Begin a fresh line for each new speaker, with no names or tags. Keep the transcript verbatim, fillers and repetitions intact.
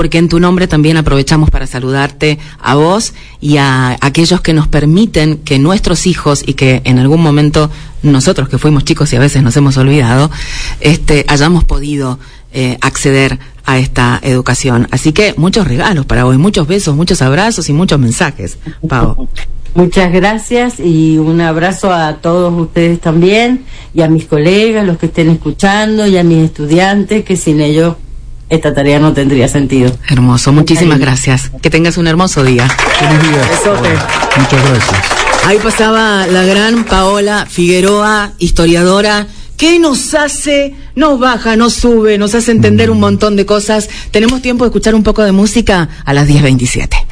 porque en tu nombre también aprovechamos para saludarte a vos y a aquellos que nos permiten que nuestros hijos, y que en algún momento nosotros que fuimos chicos y a veces nos hemos olvidado, este, hayamos podido eh, acceder a esta educación. Así que muchos regalos para hoy, muchos besos, muchos abrazos y muchos mensajes, Pau.
Muchas gracias y un abrazo a todos ustedes también, y a mis colegas, los que estén escuchando, y a mis estudiantes, que sin ellos esta tarea no tendría sentido.
Hermoso, muchísimas gracias. Que tengas un hermoso día.
Buenos días.
Besote.
Muchas gracias.
Ahí pasaba la gran Paola Figueroa, historiadora, que nos hace, nos baja, nos sube, nos hace entender un montón de cosas. Tenemos tiempo de escuchar un poco de música a las diez veintisiete.